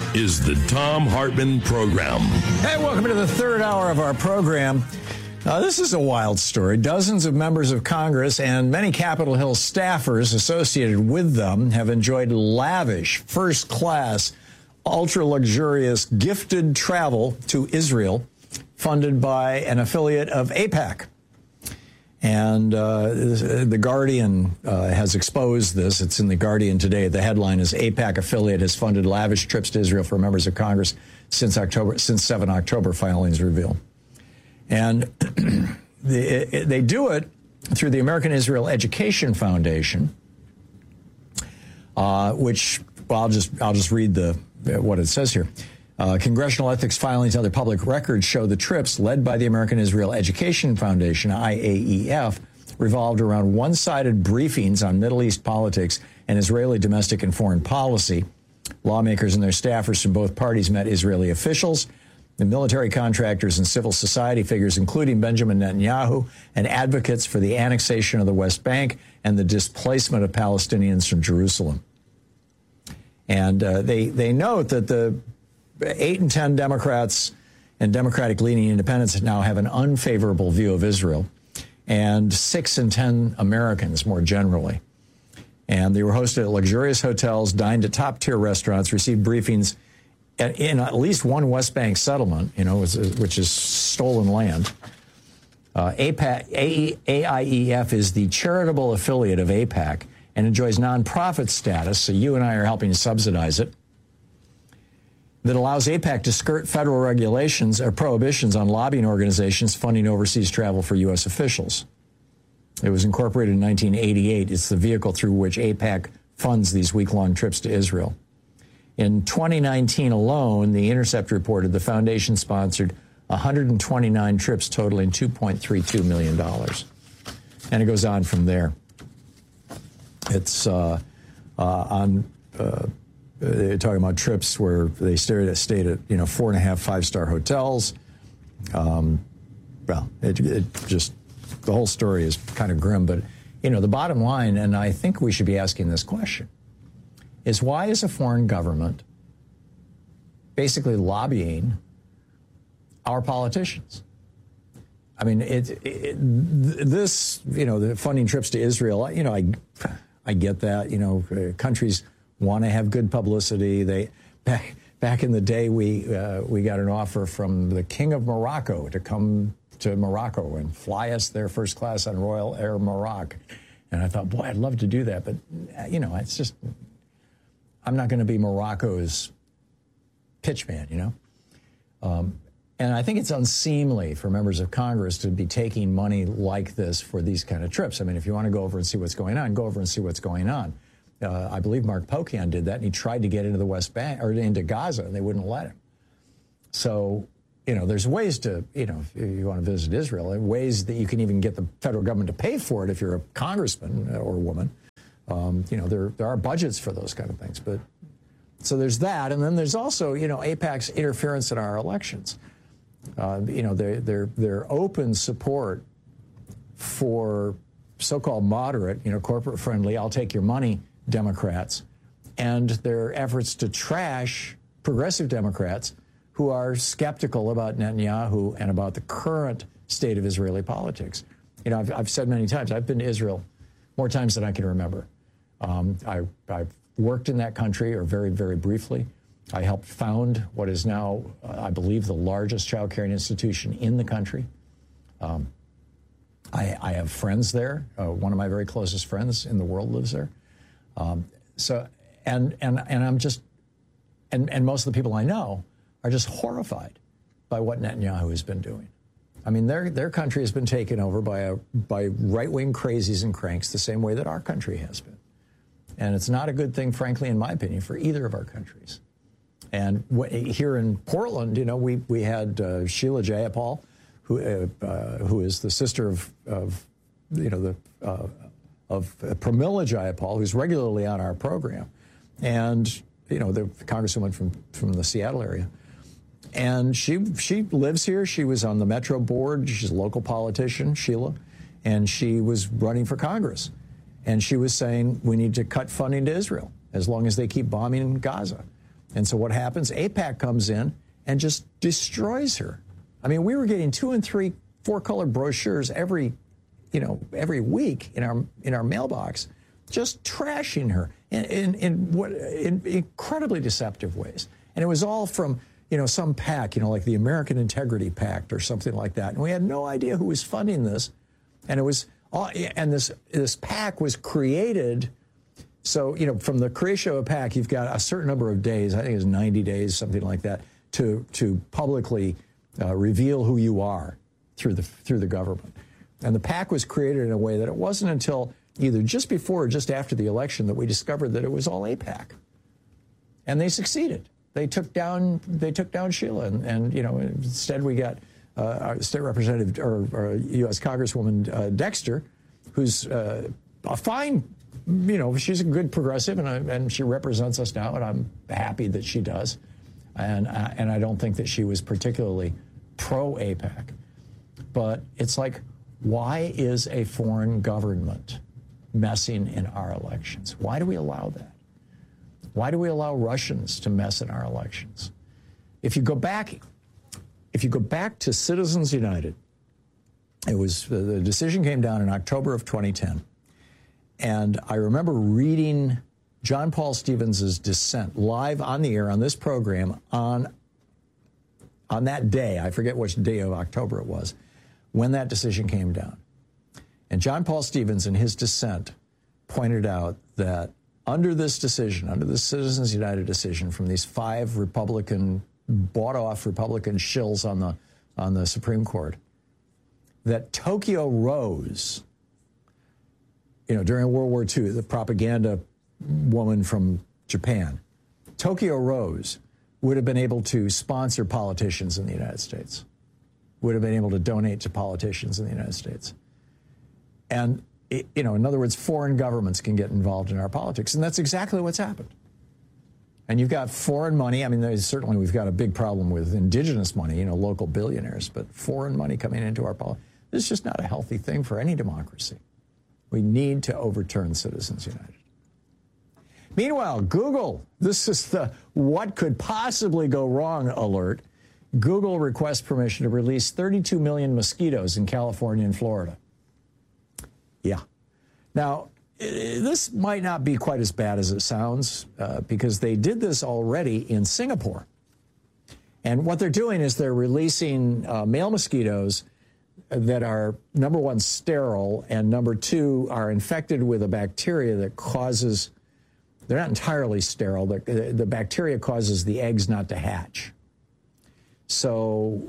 is the Thom Hartmann Program. Hey, welcome to the third hour of our program. This is a wild story. Dozens of members of Congress and many Capitol Hill staffers associated with them have enjoyed lavish, first-class, ultra-luxurious, gifted travel to Israel, funded by an affiliate of AIPAC. And The Guardian has exposed this. It's in The Guardian today. The headline is AIPAC affiliate has funded lavish trips to Israel for members of Congress since 7 October, filings reveal. And they do it through the American Israel Education Foundation, which, well, I'll just read what it says here. Congressional ethics filings and other public records show the trips led by the American Israel Education Foundation, IAEF, revolved around one-sided briefings on Middle East politics and Israeli domestic and foreign policy. Lawmakers and their staffers from both parties met Israeli officials, the military contractors and civil society figures, including Benjamin Netanyahu, and advocates for the annexation of the West Bank and the displacement of Palestinians from Jerusalem. And they note that the 8 and 10 Democrats and Democratic-leaning independents now have an unfavorable view of Israel, and 6 and 10 Americans more generally. And they were hosted at luxurious hotels, dined at top-tier restaurants, received briefings in at least one West Bank settlement, which is stolen land. AIEF is the charitable affiliate of AIPAC and enjoys nonprofit status, so you and I are helping subsidize it, that allows AIPAC to skirt federal regulations or prohibitions on lobbying organizations funding overseas travel for U.S. officials. It was incorporated in 1988. It's the vehicle through which AIPAC funds these week-long trips to Israel. In 2019 alone, The Intercept reported the foundation sponsored 129 trips totaling $2.32 million. And it goes on from there. It's they're talking about trips where they stayed at 4.5 5-star hotels. It just, the whole story is kind of grim. But, the bottom line, and I think we should be asking this question, is why is a foreign government basically lobbying our politicians? I mean, the funding trips to Israel, I get that. Countries want to have good publicity. Back in the day, we got an offer from the King of Morocco to come to Morocco and fly us there first class on Royal Air Maroc. And I thought, boy, I'd love to do that. But, it's just, I'm not going to be Morocco's pitchman, And I think it's unseemly for members of Congress to be taking money like this for these kind of trips. I mean, if you want to go over and see what's going on, go over and see what's going on. I believe Mark Pocan did that, and he tried to get into the West Bank or into Gaza, and they wouldn't let him. So, there's ways to, if you want to visit Israel, ways that you can even get the federal government to pay for it if you're a congressman or woman. There are budgets for those kind of things. But so there's that, and then there's also, AIPAC's interference in our elections. Their open support for so-called moderate, corporate-friendly, I'll take your money Democrats, and their efforts to trash progressive Democrats who are skeptical about Netanyahu and about the current state of Israeli politics. I've said many times, I've been to Israel more times than I can remember. I've worked in that country, or very, very briefly. I helped found what is now, I believe, the largest child caring institution in the country. I have friends there. One of my very closest friends in the world lives there. I'm just, and most of the people I know are just horrified by what Netanyahu has been doing. I mean, their country has been taken over by right-wing crazies and cranks the same way that our country has been. And it's not a good thing, frankly, in my opinion, for either of our countries. And here in Portland, we had Sheila Jayapal, who is the sister of Pramila Jayapal, who's regularly on our program, and the congresswoman from the Seattle area. And she lives here. She was on the Metro board. She's a local politician, Sheila, and she was running for Congress. And she was saying we need to cut funding to Israel as long as they keep bombing Gaza. And so what happens? AIPAC comes in and just destroys her. I mean, we were getting 2 and 3 4-color brochures every week in our mailbox, just trashing her in incredibly deceptive ways. And it was all from, some PAC, like the American Integrity Pact or something like that. And we had no idea who was funding this. And it was this PAC was created. So, from the creation of a PAC, you've got a certain number of days, I think it's 90 days, something like that, to publicly reveal who you are through the government. And the PAC was created in a way that it wasn't until either just before or just after the election that we discovered that it was all AIPAC. And they succeeded. They took down Sheila, and instead we got our state representative or U.S. Congresswoman Dexter, who's a fine, she's a good progressive, and she represents us now, and I'm happy that she does. And I don't think that she was particularly pro-AIPAC. But it's like, why is a foreign government messing in our elections? Why do we allow that? Why do we allow Russians to mess in our elections? If you go back to Citizens United, the decision came down in October of 2010. And I remember reading John Paul Stevens' dissent live on the air on this program on that day. I forget which day of October it was, when that decision came down. And John Paul Stevens in his dissent pointed out that under this decision, under the Citizens United decision from these 5 bought-off Republican shills on the Supreme Court, that Tokyo Rose, during World War II, the propaganda woman from Japan, Tokyo Rose would have been able to sponsor politicians in the United States, would have been able to donate to politicians in the United States. And, in other words, foreign governments can get involved in our politics. And that's exactly what's happened. And you've got foreign money. I mean, certainly we've got a big problem with indigenous money, local billionaires, but foreign money coming into our politics. This is just not a healthy thing for any democracy. We need to overturn Citizens United. Meanwhile, Google, this is the what could possibly go wrong alert. Google requests permission to release 32 million mosquitoes in California and Florida. Yeah. Now, this might not be quite as bad as it sounds because they did this already in Singapore. And what they're doing is they're releasing male mosquitoes that are, number one, sterile, and number two, are infected with a bacteria that causes, they're not entirely sterile, the bacteria causes the eggs not to hatch. So,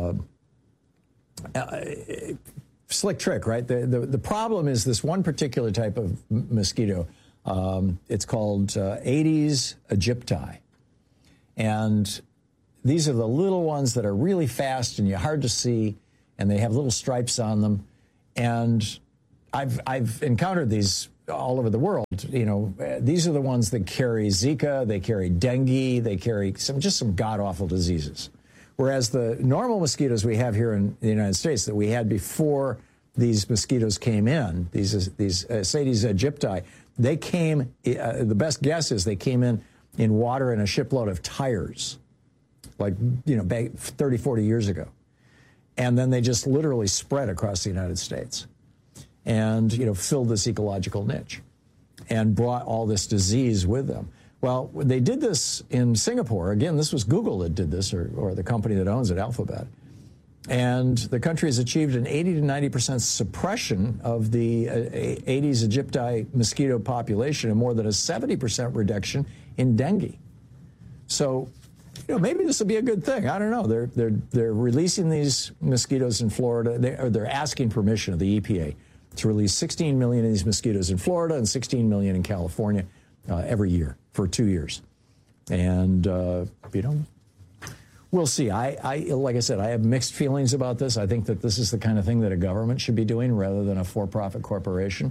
slick trick, right? The problem is this one particular type of mosquito. It's called Aedes aegypti. And these are the little ones that are really fast and you're hard to see, and they have little stripes on them. And I've encountered these all over the world. These are the ones that carry Zika, they carry dengue, they carry some god-awful diseases. Whereas the normal mosquitoes we have here in the United States that we had before these mosquitoes came in, these Aedes aegypti, they came, the best guess is they came in water in a shipload of tires, like, back 30, 40 years ago. And then they just literally spread across the United States and, filled this ecological niche and brought all this disease with them. Well, they did this in Singapore. Again, this was Google that did this, or the company that owns it, Alphabet. And the country has achieved an 80 to 90% suppression of the Aedes aegypti mosquito population and more than a 70% reduction in dengue. So, maybe this will be a good thing. I don't know. They're releasing these mosquitoes in Florida. They're asking permission of the EPA to release 16 million of these mosquitoes in Florida and 16 million in California every year for 2 years. And, we'll see. Like I said, I have mixed feelings about this. I think that this is the kind of thing that a government should be doing rather than a for-profit corporation.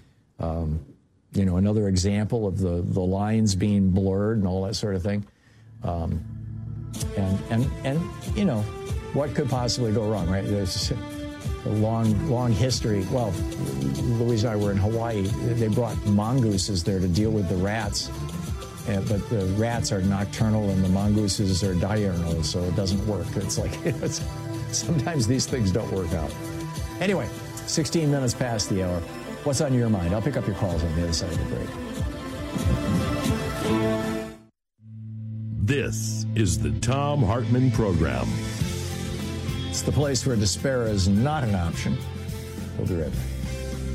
Another example of the lines being blurred and all that sort of thing. What could possibly go wrong, right? There's a long history. Well, Louise and I were in Hawaii. They brought mongooses there to deal with the rats but the rats are nocturnal and the mongooses are diurnal, so it doesn't work. It's like, sometimes these things don't work out. Anyway, 16 minutes past the hour. What's on your mind? I'll pick up your calls on the other side of the break. This is the Thom Hartmann Program. It's the place where despair is not an option. We'll be right back.